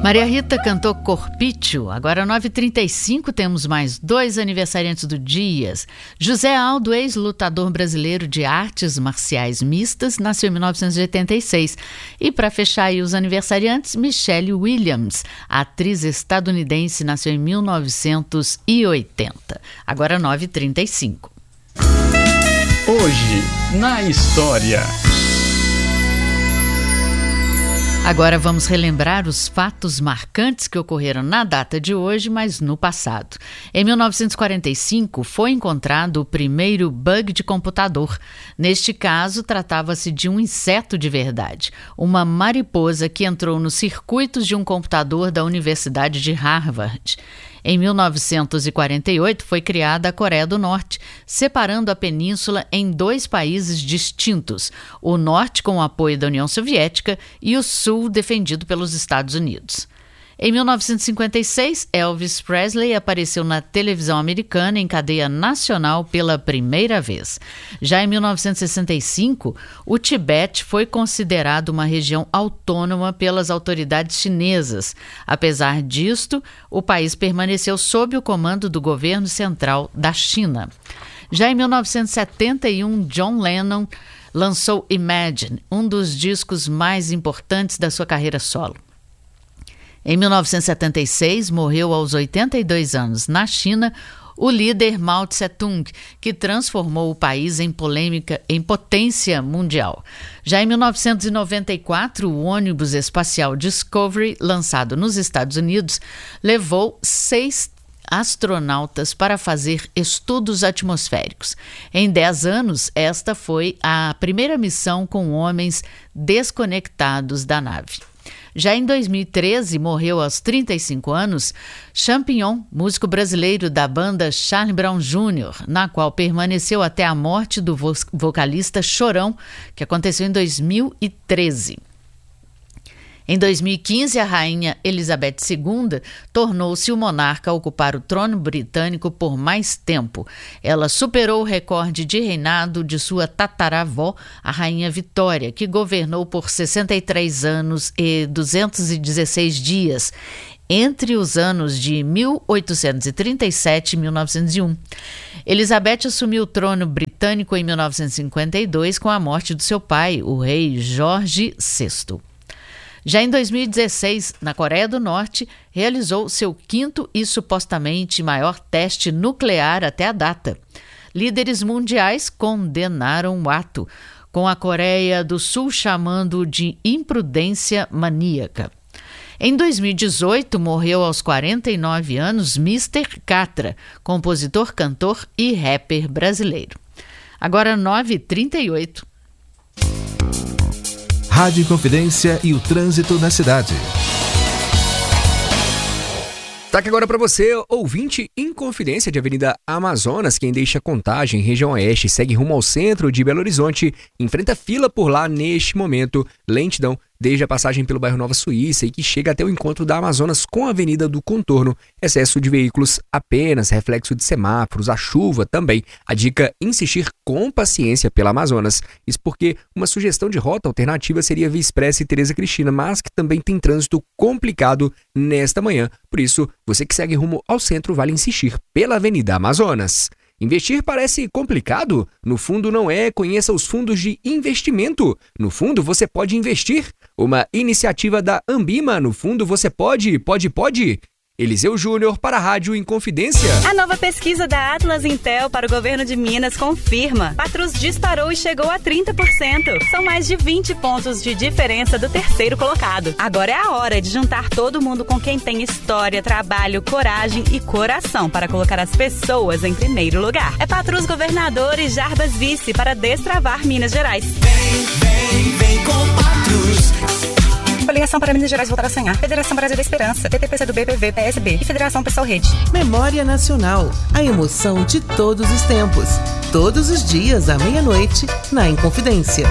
Maria Rita cantou Corpício. Agora 9h35, temos mais 2 aniversariantes do dia. José Aldo, ex-lutador brasileiro de artes marciais mistas, nasceu em 1986. E para fechar aí os aniversariantes, Michelle Williams, atriz estadunidense, nasceu em 1980. Agora 9h35. Hoje, na história. Agora vamos relembrar os fatos marcantes que ocorreram na data de hoje, mas no passado. Em 1945, foi encontrado o primeiro bug de computador. Neste caso, tratava-se de um inseto de verdade, uma mariposa que entrou nos circuitos de um computador da Universidade de Harvard. Em 1948, foi criada a Coreia do Norte, separando a península em 2 países distintos, o Norte com o apoio da União Soviética e o Sul defendido pelos Estados Unidos. Em 1956, Elvis Presley apareceu na televisão americana em cadeia nacional pela primeira vez. Já em 1965, o Tibete foi considerado uma região autônoma pelas autoridades chinesas. Apesar disto, o país permaneceu sob o comando do governo central da China. Já em 1971, John Lennon lançou Imagine, um dos discos mais importantes da sua carreira solo. Em 1976, morreu aos 82 anos na China o líder Mao Tse-tung, que transformou o país em potência mundial. Já em 1994, o ônibus espacial Discovery, lançado nos Estados Unidos, levou 6 astronautas para fazer estudos atmosféricos. Em 10 anos, esta foi a primeira missão com homens desconectados da nave. Já em 2013, morreu aos 35 anos, Champignon, músico brasileiro da banda Charlie Brown Jr., na qual permaneceu até a morte do vocalista Chorão, que aconteceu em 2013. Em 2015, a rainha Elizabeth II tornou-se o monarca a ocupar o trono britânico por mais tempo. Ela superou o recorde de reinado de sua tataravó, a rainha Vitória, que governou por 63 anos e 216 dias, entre os anos de 1837 e 1901. Elizabeth assumiu o trono britânico em 1952 com a morte do seu pai, o rei Jorge VI. Já em 2016, na Coreia do Norte, realizou seu 5º e supostamente maior teste nuclear até a data. Líderes mundiais condenaram o ato, com a Coreia do Sul chamando de imprudência maníaca. Em 2018, morreu aos 49 anos Mr. Catra, compositor, cantor e rapper brasileiro. Agora 9h38. Rádio Inconfidência e o trânsito na cidade. Destaque agora para você, ouvinte Inconfidência de Avenida Amazonas. Quem deixa Contagem, região oeste, segue rumo ao centro de Belo Horizonte, enfrenta fila por lá neste momento, lentidão desde a passagem pelo bairro Nova Suíça e que chega até o encontro da Amazonas com a Avenida do Contorno. Excesso de veículos apenas, reflexo de semáforos, a chuva também. A dica: insistir com paciência pela Amazonas. Isso porque uma sugestão de rota alternativa seria Via Expressa e Tereza Cristina, mas que também tem trânsito complicado nesta manhã. Por isso, você que segue rumo ao centro vale insistir pela Avenida Amazonas. Investir parece complicado? No fundo não é. Conheça os fundos de investimento. No fundo você pode investir. Uma iniciativa da Ambima. No fundo você pode. Eliseu Júnior para a Rádio Inconfidência. A nova pesquisa da Atlas Intel para o governo de Minas confirma. Patrus disparou e chegou a 30%. São mais de 20 pontos de diferença do terceiro colocado. Agora é a hora de juntar todo mundo com quem tem história, trabalho, coragem e coração para colocar as pessoas em primeiro lugar. É Patrus governador e Jarbas vice para destravar Minas Gerais. Vem com Patrus. Coligação para Minas Gerais voltar a sonhar. Federação Brasil da Esperança, PTPC do PV, PSB e Federação Pessoal Rede. Memória Nacional, a emoção de todos os tempos. Todos os dias à meia-noite, na Inconfidência.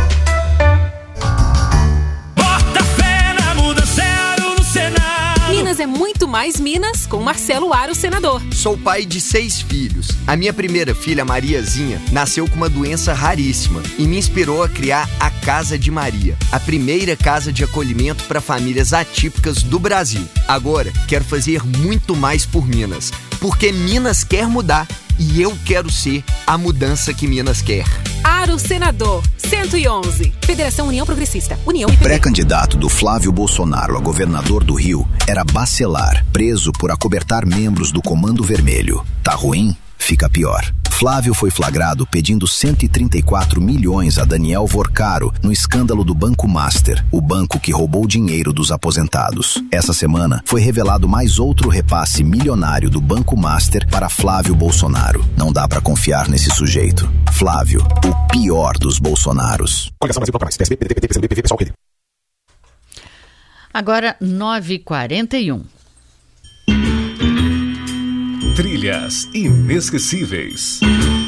Bota fé na mudança no Senado. Minas é muito Muito Mais Minas com Marcelo Aro, senador. Sou pai de 6 filhos. A minha primeira filha, Mariazinha, nasceu com uma doença raríssima e me inspirou a criar a Casa de Maria, a primeira casa de acolhimento para famílias atípicas do Brasil. Agora, quero fazer muito mais por Minas, porque Minas quer mudar e eu quero ser a mudança que Minas quer. Aro, senador, 111. Federação União Progressista, União e Pré-candidato do Flávio Bolsonaro a governador do Rio era Bacelar, preso por acobertar membros do Comando Vermelho. Tá ruim? Fica pior. Flávio foi flagrado pedindo 134 milhões a Daniel Vorcaro no escândalo do Banco Master, o banco que roubou dinheiro dos aposentados. Essa semana foi revelado mais outro repasse milionário do Banco Master para Flávio Bolsonaro. Não dá pra confiar nesse sujeito. Flávio, o pior dos Bolsonaros. Agora 9h41. Trilhas inesquecíveis.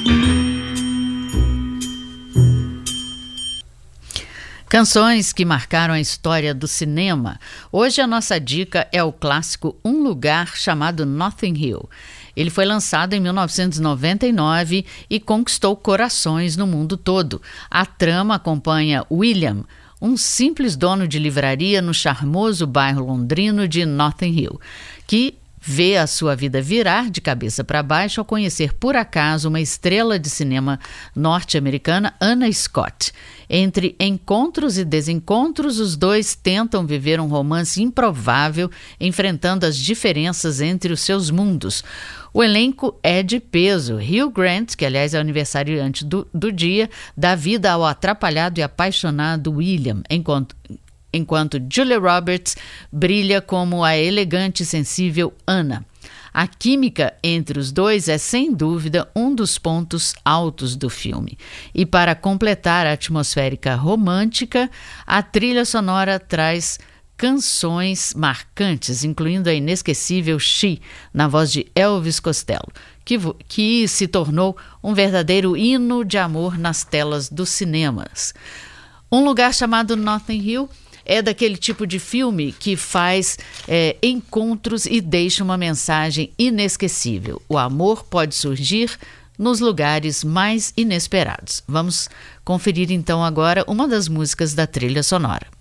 Canções que marcaram a história do cinema. Hoje a nossa dica é o clássico Um Lugar Chamado Notting Hill. Ele foi lançado em 1999 e conquistou corações no mundo todo. A trama acompanha William, um simples dono de livraria no charmoso bairro londrino de Notting Hill, que vê a sua vida virar de cabeça para baixo ao conhecer por acaso uma estrela de cinema norte-americana, Anna Scott. Entre encontros e desencontros, os dois tentam viver um romance improvável, enfrentando as diferenças entre os seus mundos. O elenco é de peso. Hugh Grant, que aliás é o aniversariante do dia, dá vida ao atrapalhado e apaixonado William, enquanto Julia Roberts brilha como a elegante e sensível Anna. A química entre os dois é, sem dúvida, um dos pontos altos do filme. E para completar a atmosférica romântica, a trilha sonora traz canções marcantes, incluindo a inesquecível She, na voz de Elvis Costello, que se tornou um verdadeiro hino de amor nas telas dos cinemas. Um Lugar Chamado Notting Hill é daquele tipo de filme que faz encontros e deixa uma mensagem inesquecível. O amor pode surgir nos lugares mais inesperados. Vamos conferir então agora uma das músicas da trilha sonora.